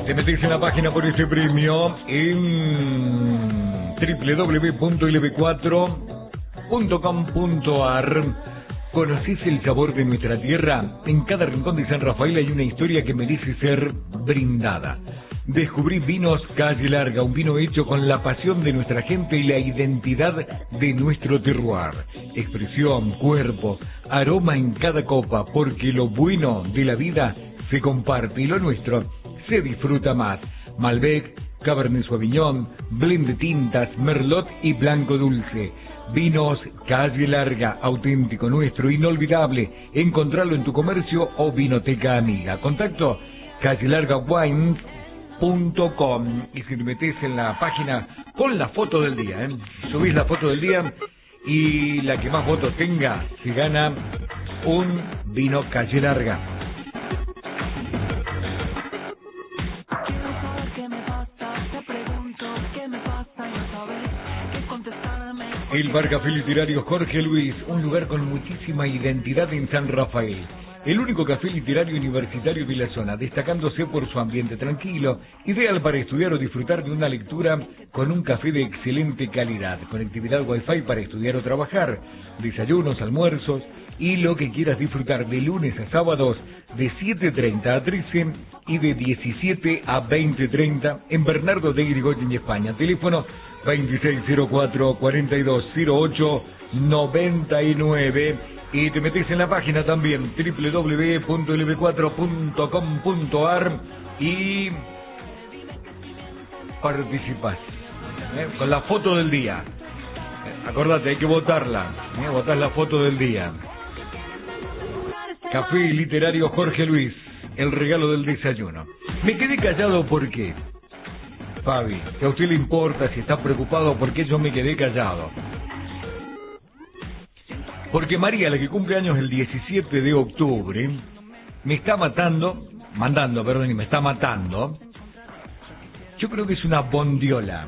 Te metes en la página por ese premio en www.lb4.com.ar. ¿Conocés el sabor de nuestra tierra? En cada rincón de San Rafael hay una historia que merece ser brindada. Descubrí Vinos Calle Larga, un vino hecho con la pasión de nuestra gente y la identidad de nuestro terroir. Expresión, cuerpo, aroma en cada copa, porque lo bueno de la vida se comparte y lo nuestro se disfruta más. Malbec, Cabernet Sauvignon, blend de tintas, Merlot y Blanco Dulce. Vinos Calle Larga, auténtico, nuestro, inolvidable. Encontrarlo en tu comercio o vinoteca amiga. Contacto callelargawines.com. Y si te metes en la página, pon la foto del día, subís la foto del día y la que más votos tenga se gana un vino Calle Larga. El Bar Café Literario Jorge Luis, un lugar con muchísima identidad en San Rafael. El único café literario universitario de la zona, destacándose por su ambiente tranquilo, ideal para estudiar o disfrutar de una lectura con un café de excelente calidad, conectividad Wi-Fi para estudiar o trabajar, desayunos, almuerzos y lo que quieras disfrutar de lunes a sábados de 7:30 a 13 y de 17 a 20:30 en Bernardo de Irigoyen, España. Teléfono 2604-4208-99 y te metes en la página también www.lb4.com.ar y participás con la foto del día. Acordate, hay que votarla, votar la foto del día. Café Literario Jorge Luis, el regalo del desayuno. Me quedé callado porque, Fabi, que a usted le importa, si está preocupado por qué yo me quedé callado. Porque María, la que cumple años el 17 de octubre, me está matando. Yo creo que es una bondiola.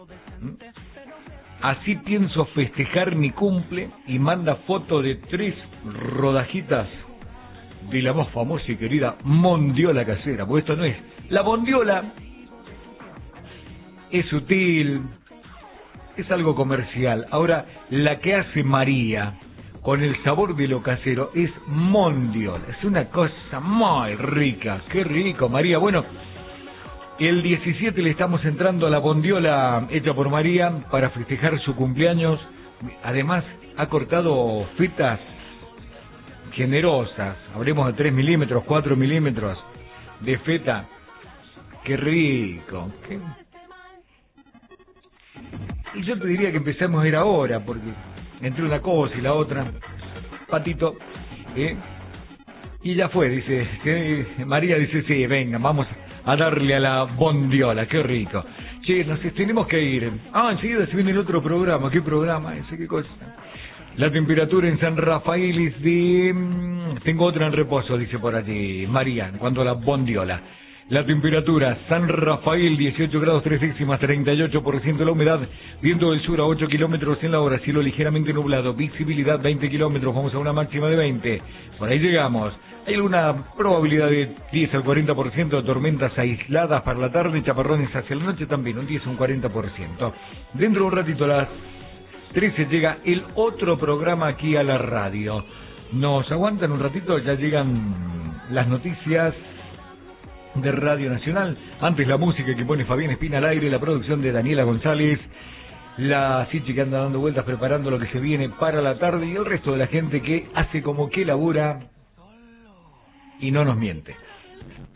Así pienso festejar mi cumple y manda foto de 3 rodajitas de la más famosa y querida mondiola casera. Pues esto no es. La bondiola es sutil, es algo comercial. Ahora, la que hace María con el sabor de lo casero es mondiola. Es una cosa muy rica. Qué rico, María. Bueno, el 17 le estamos entrando a la bondiola hecha por María para festejar su cumpleaños. Además, ha cortado fetas generosas. Hablemos de 3 milímetros, 4 milímetros de feta. Qué rico. Y yo te diría que empecemos a ir ahora, porque entre una cosa y la otra, Patito, y ya fue, dice, María dice, sí, venga, vamos a darle a la bondiola, qué rico. Che, tenemos que ir. Enseguida se viene el otro programa. ¿Qué programa ese? ¿Qué cosa? La temperatura en San Rafael es de... Tengo otra en reposo, dice por allí María, en cuanto a la bondiola. La temperatura, San Rafael, 18 grados 3 décimas, 38% la humedad, viento del sur a 8 kilómetros en la hora, cielo ligeramente nublado, visibilidad 20 kilómetros, vamos a una máxima de 20. Por ahí llegamos. Hay alguna probabilidad de 10 al 40% de tormentas aisladas para la tarde, chaparrones hacia la noche también, un 10 a un 40%. Dentro de un ratito a las 13 llega el otro programa aquí a la radio. Nos aguantan un ratito, ya llegan las noticias de Radio Nacional. Antes la música que pone Fabián Espina al aire, la producción de Daniela González, la Sichi que anda dando vueltas preparando lo que se viene para la tarde y el resto de la gente que hace como que labura y no nos miente.